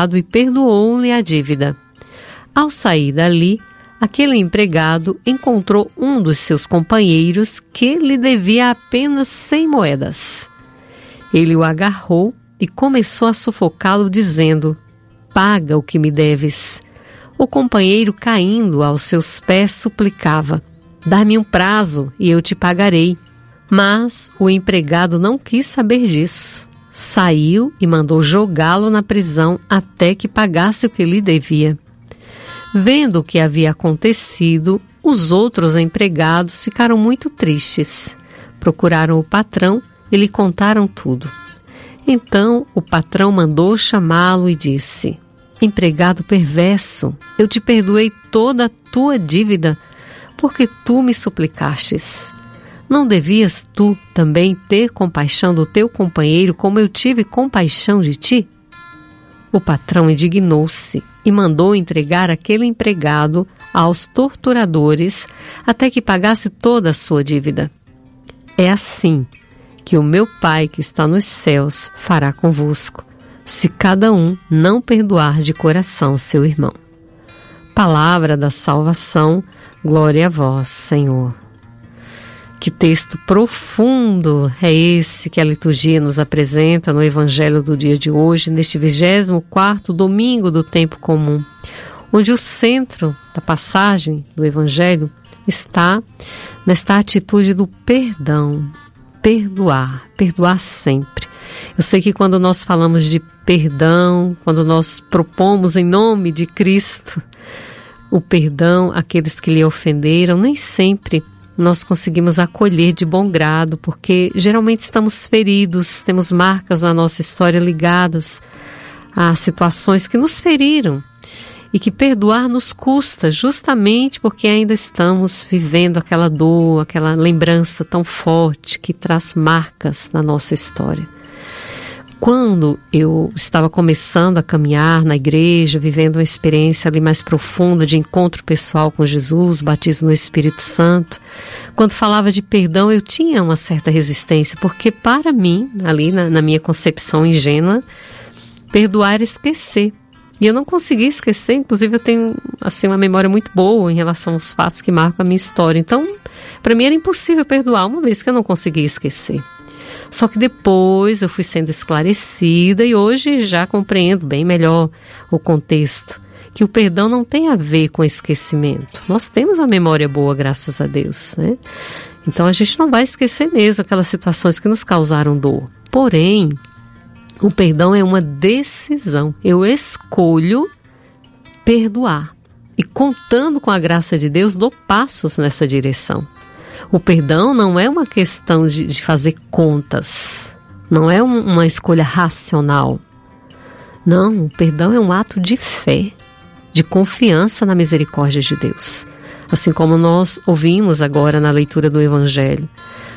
empregado e perdoou-lhe a dívida. Ao sair dali, aquele empregado encontrou um dos seus companheiros que lhe devia apenas 100 moedas. Ele o agarrou e começou a sufocá-lo, dizendo: "Paga o que me deves." O companheiro, caindo aos seus pés, suplicava: "Dá-me um prazo e eu te pagarei." Mas o empregado não quis saber disso. Saiu e mandou jogá-lo na prisão até que pagasse o que lhe devia. Vendo o que havia acontecido, os outros empregados ficaram muito tristes. Procuraram o patrão e lhe contaram tudo. Então o patrão mandou chamá-lo e disse: "Empregado perverso, eu te perdoei toda a tua dívida, porque tu me suplicastes. Não devias tu também ter compaixão do teu companheiro, como eu tive compaixão de ti?" O patrão indignou-se e mandou entregar aquele empregado aos torturadores até que pagasse toda a sua dívida. É assim que o meu Pai que está nos céus fará convosco, se cada um não perdoar de coração seu irmão. Palavra da salvação, glória a vós, Senhor. Que texto profundo é esse que a liturgia nos apresenta no Evangelho do dia de hoje, neste 24º domingo do tempo comum, onde o centro da passagem do Evangelho está nesta atitude do perdão, perdoar sempre. Eu sei que quando nós falamos de perdão, quando nós propomos em nome de Cristo o perdão àqueles que lhe ofenderam, nem sempre nós conseguimos acolher de bom grado, porque geralmente estamos feridos, temos marcas na nossa história ligadas a situações que nos feriram e que perdoar nos custa justamente porque ainda estamos vivendo aquela dor, aquela lembrança tão forte que traz marcas na nossa história. Quando eu estava começando a caminhar na igreja, vivendo uma experiência ali mais profunda de encontro pessoal com Jesus, batismo no Espírito Santo, quando falava de perdão eu tinha uma certa resistência, porque para mim, ali na minha concepção ingênua, perdoar era esquecer. E eu não conseguia esquecer, inclusive eu tenho assim, uma memória muito boa em relação aos fatos que marcam a minha história. Então, para mim era impossível perdoar, uma vez que eu não conseguia esquecer. Só que depois eu fui sendo esclarecida e hoje já compreendo bem melhor o contexto, que o perdão não tem a ver com esquecimento. Nós temos a memória boa, graças a Deus, né? Então a gente não vai esquecer mesmo aquelas situações que nos causaram dor. Porém, o perdão é uma decisão. Eu escolho perdoar e, contando com a graça de Deus, dou passos nessa direção. O perdão não é uma questão de fazer contas, não é uma escolha racional. Não, o perdão é um ato de fé, de confiança na misericórdia de Deus. Assim como nós ouvimos agora na leitura do Evangelho,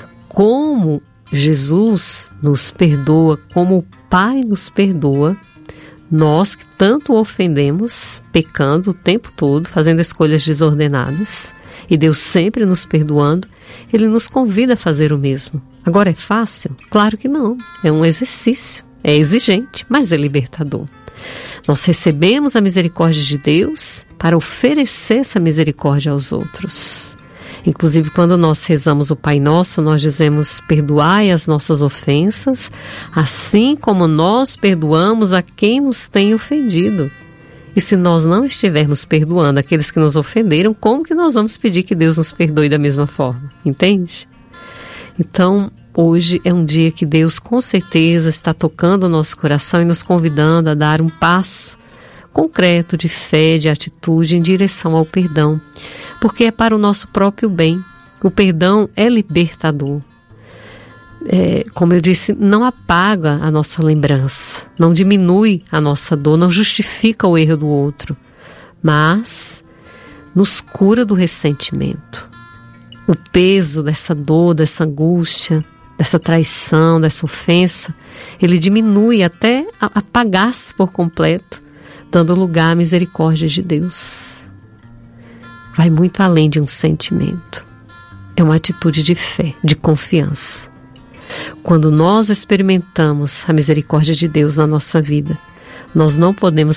como Jesus nos perdoa, como o Pai nos perdoa, nós que tanto o ofendemos, pecando o tempo todo, fazendo escolhas desordenadas, e Deus sempre nos perdoando, Ele nos convida a fazer o mesmo. Agora é fácil? Claro que não. É um exercício, é exigente, mas é libertador. Nós recebemos a misericórdia de Deus para oferecer essa misericórdia aos outros. Inclusive, quando nós rezamos o Pai Nosso, nós dizemos: perdoai as nossas ofensas, assim como nós perdoamos a quem nos tem ofendido. E se nós não estivermos perdoando aqueles que nos ofenderam, como que nós vamos pedir que Deus nos perdoe da mesma forma? Entende? Então, hoje é um dia que Deus com certeza está tocando o nosso coração e nos convidando a dar um passo concreto de fé, de atitude em direção ao perdão, porque é para o nosso próprio bem. O perdão é libertador. Como eu disse, não apaga a nossa lembrança, não diminui a nossa dor, não justifica o erro do outro, mas nos cura do ressentimento. O peso dessa dor, dessa angústia, dessa traição, dessa ofensa, ele diminui até apagar-se por completo, dando lugar à misericórdia de Deus. Vai muito além de um sentimento. É uma atitude de fé, de confiança. Quando nós experimentamos a misericórdia de Deus na nossa vida, nós não podemos